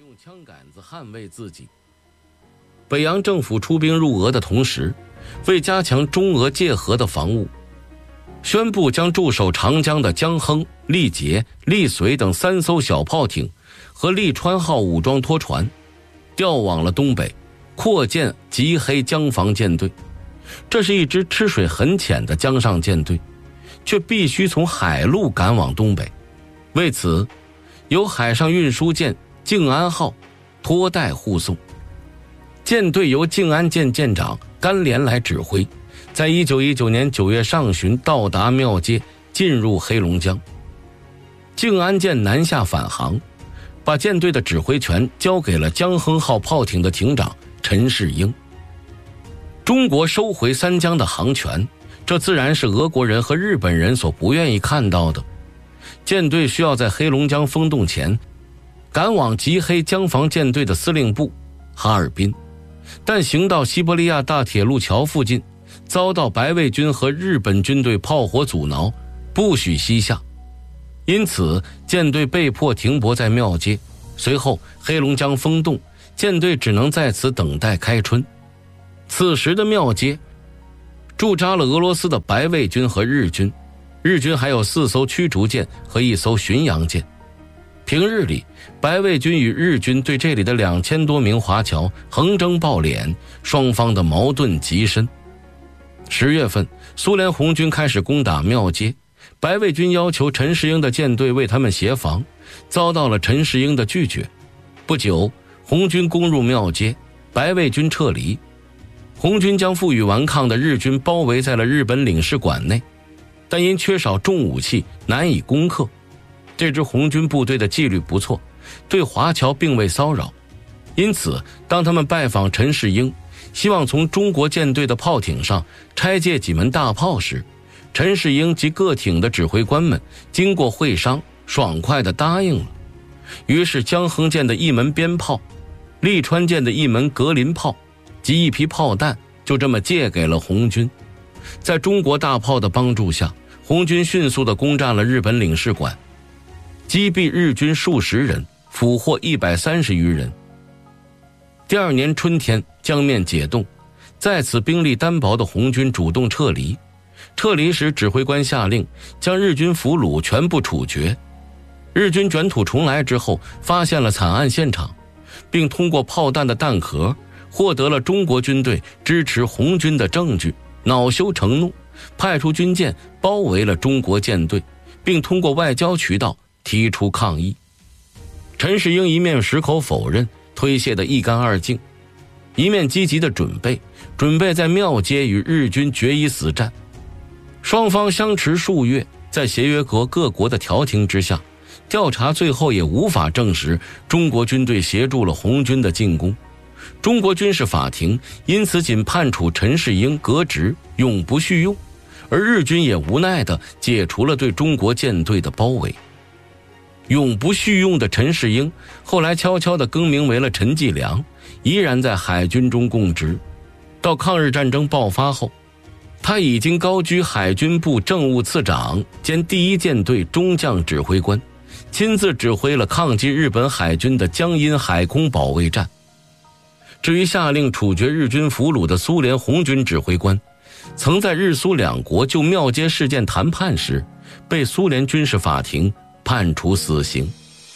用枪杆子捍卫自己。北洋政府出兵入俄的同时，为加强中俄界河的防务，宣布将驻守长江的江亨、力捷、力绥等3艘小炮艇和利川号武装拖船调往了东北，扩建吉黑江防舰队。这是一支吃水很浅的江上舰队，却必须从海路赶往东北。为此，由海上运输舰静安号拖带护送。舰队由静安舰舰长甘连来指挥，在1919年9月上旬到达庙街，进入黑龙江。静安舰南下返航，把舰队的指挥权交给了江亨号炮艇的艇长陈世英。中国收回三江的航权，这自然是俄国人和日本人所不愿意看到的。舰队需要在黑龙江封冻前赶往吉黑江防舰队的司令部哈尔滨，但行到西伯利亚大铁路桥附近，遭到白卫军和日本军队炮火阻挠，不许西下。因此舰队被迫停泊在庙街。随后黑龙江封冻，舰队只能在此等待开春。此时的庙街驻扎了俄罗斯的白卫军和日军，日军还有4艘驱逐舰和1艘巡洋舰。平日里，白卫军与日军对这里的2000多名华侨横征暴敛，双方的矛盾极深。10月份，苏联红军开始攻打庙街，白卫军要求陈世英的舰队为他们协防，遭到了陈世英的拒绝。不久，红军攻入庙街，白卫军撤离。红军将负隅顽抗的日军包围在了日本领事馆内，但因缺少重武器难以攻克。这支红军部队的纪律不错，对华侨并未骚扰。因此当他们拜访陈世英，希望从中国舰队的炮艇上拆借几门大炮时，陈世英及各艇的指挥官们经过会商，爽快地答应了。于是江亨舰的1门鞭炮，利川舰的1门格林炮及1批炮弹就这么借给了红军。在中国大炮的帮助下，红军迅速地攻占了日本领事馆，击毙日军数十人，俘获130余人。第2年春天，江面解冻，在此兵力单薄的红军主动撤离。撤离时，指挥官下令将日军俘虏全部处决。日军卷土重来之后，发现了惨案现场，并通过炮弹的弹壳获得了中国军队支持红军的证据，恼羞成怒，派出军舰包围了中国舰队，并通过外交渠道提出抗议。陈世英一面矢口否认，推卸得一干二净，一面积极的准备在庙街与日军决一死战。双方相持数月，在协约国各国的调停之下，调查最后也无法证实中国军队协助了红军的进攻。中国军事法庭因此仅判处陈世英革职，永不叙用，而日军也无奈地解除了对中国舰队的包围。永不叙用的陈世英后来悄悄地更名为了陈继良，依然在海军中供职。到抗日战争爆发后，他已经高居海军部政务次长兼第1舰队中将指挥官，亲自指挥了抗击日本海军的江阴海空保卫战。至于下令处决日军俘虏的苏联红军指挥官，曾在日苏两国就庙街事件谈判时，被苏联军事法庭判处死刑。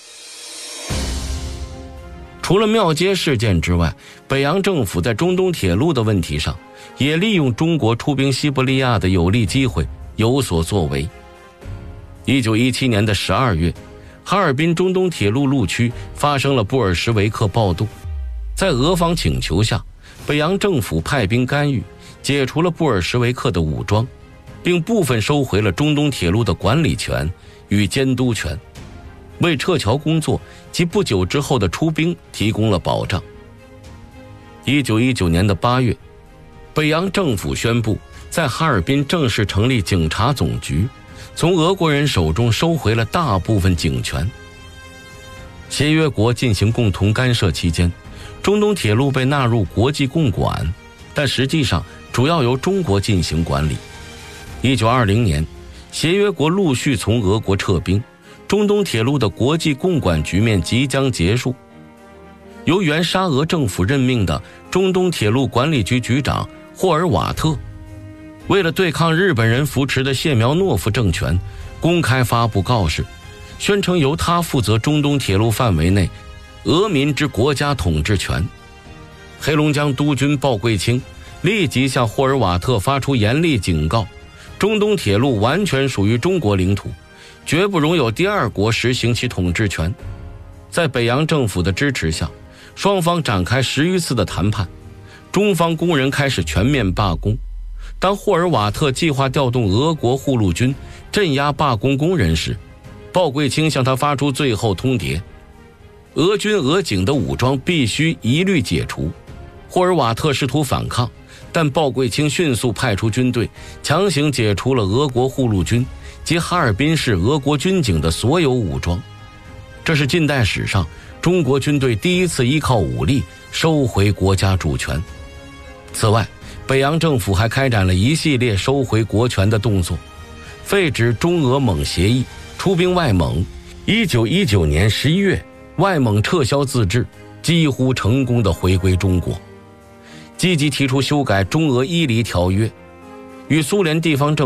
除了庙街事件之外，北洋政府在中东铁路的问题上，也利用中国出兵西伯利亚的有利机会有所作为。1917年的12月，哈尔滨中东铁路路区发生了布尔什维克暴动。在俄方请求下，北洋政府派兵干预，解除了布尔什维克的武装，并部分收回了中东铁路的管理权与监督权，为撤侨工作及不久之后的出兵提供了保障。1919年的8月，北洋政府宣布在哈尔滨正式成立警察总局，从俄国人手中收回了大部分警权。协约国进行共同干涉期间，中东铁路被纳入国际共管，但实际上主要由中国进行管理。1920年，协约国陆续从俄国撤兵，中东铁路的国际共管局面即将结束。 由原沙俄政府任命的中东铁路管理局局长霍尔瓦特，为了对抗日本人扶持的谢苗诺夫政权，公开发布告示，宣称由他负责中东铁路范围内俄民之国家统治权。黑龙江督军鲍贵卿立即向霍尔瓦特发出严厉警告，中东铁路完全属于中国领土，绝不容有第二国实行其统治权。在北洋政府的支持下，双方展开10余次的谈判，中方工人开始全面罢工。当霍尔瓦特计划调动俄国护路军镇压罢工工人时，鲍贵卿向他发出最后通牒：俄军俄警的武装必须一律解除。霍尔瓦特试图反抗，但鲍贵卿迅速派出军队，强行解除了俄国护路军及哈尔滨市俄国军警的所有武装。这是近代史上中国军队第一次依靠武力收回国家主权。此外，北洋政府还开展了一系列收回国权的动作，废止中俄蒙协议，出兵外蒙。1919年11月，外蒙撤销自治，几乎成功地回归中国。积极提出修改中俄伊犁条约，与苏联地方政府